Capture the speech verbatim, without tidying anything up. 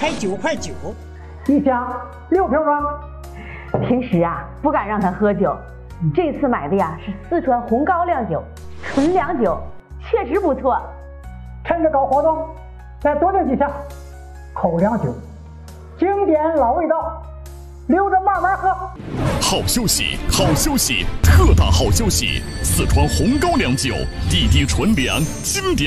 才九块九， 一箱六瓶装。 平时啊不敢让他喝酒，这次买的呀是四川红高粱酒，纯粮酒，确实不错。 趁着搞活动，再多订几箱。口粮酒，经典老味道，留着慢慢喝。 好休息，好休息，特大好休息！四川红高粱酒，滴滴纯粮，经典。